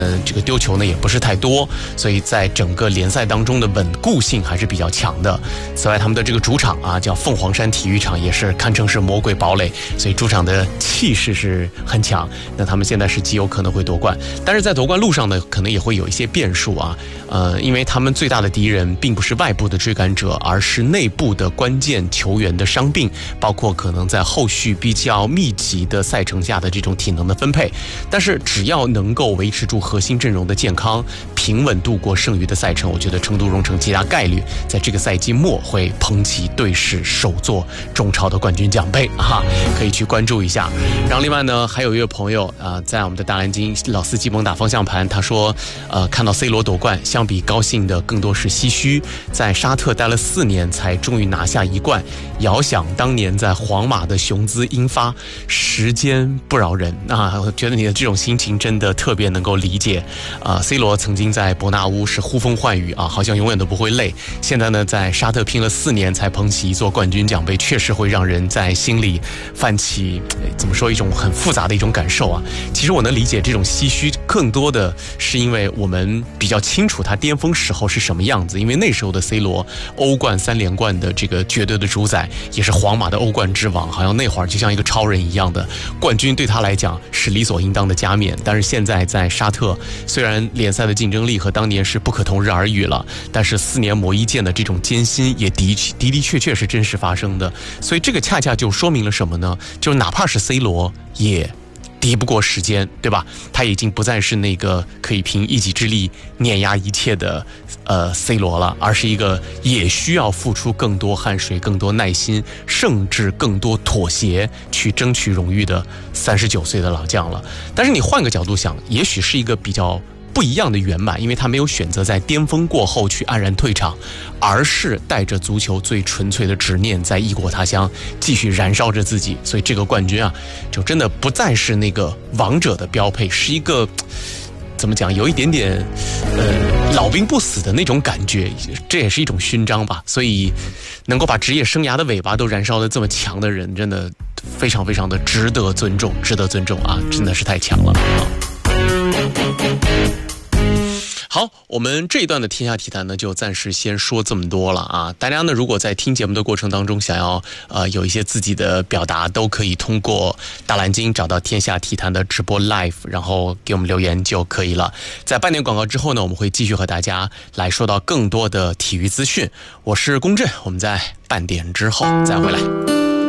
这个丢球呢也不是太多，所以在整个联赛当中的稳固性还是比较强的。此外，他们的这个主场啊叫凤凰山体育场，也是堪称是魔鬼堡垒，所以主场的气势是很强。那他们现在是极有可能会夺冠，但是在夺冠路上呢，可能也会有一些变数啊。因为他们最大的敌人并不是外部的追赶者，而是内部的关键球员的伤病，包括可能在后续比较密集的赛程下的这种体能的分配。但是只要能够维持住核心阵容的健康，平稳度过剩余的赛程，我觉得成都蓉城极大概率在这个赛季末会捧起队史首座中超的冠军奖杯啊，可以去关注一下。然后另外呢，还有一位朋友在我们的大蓝鲸老司机猛打方向盘，他说看到 C 罗夺冠，相比高兴的更多是唏嘘，在沙特待了4年才终于拿下1冠，遥想当年在皇马的雄姿英发，时间不饶人啊！我觉得你的这种心情真的特别能够理解C 罗曾经在伯纳乌是呼风唤雨啊，好像永远都不会累。现在呢，在沙特拼了4年才捧起一座冠军奖杯，确实会让人在心里泛起怎么说一种很复杂的一种感受啊。其实我能理解这种唏嘘，更多的是因为我们比较清楚他巅峰时候是什么样子，因为那时候的 C 罗欧冠3连冠的这个绝对的主宰，也是皇马的欧冠之王，好像那会儿就像一个超人一样的，冠军对他来讲是理所应当的加冕。但是现在在沙特，虽然联赛的竞争力和当年是不可同日而语了，但是4年磨一剑的这种艰辛也的确是真实发生的。所以这个恰恰就说明了什么呢？就是哪怕是 C 罗也敌不过时间，对吧？他已经不再是那个可以凭一己之力碾压一切的C 罗了，而是一个也需要付出更多汗水、更多耐心，甚至更多妥协去争取荣誉的39岁的老将了。但是你换个角度想，也许是一个比较不一样的圆满，因为他没有选择在巅峰过后去黯然退场，而是带着足球最纯粹的执念，在异国他乡继续燃烧着自己。所以这个冠军啊，就真的不再是那个王者的标配，是一个怎么讲，有一点点老兵不死的那种感觉，这也是一种勋章吧。所以能够把职业生涯的尾巴都燃烧得这么强的人，真的非常非常的值得尊重啊，真的是太强了啊。好，我们这一段的天下体坛呢，就暂时先说这么多了啊。大家呢，如果在听节目的过程当中想要有一些自己的表达，都可以通过大蓝鲸找到天下体坛的直播 live， 然后给我们留言就可以了。在半点广告之后呢，我们会继续和大家来说到更多的体育资讯。我是龚震，我们在半点之后再回来。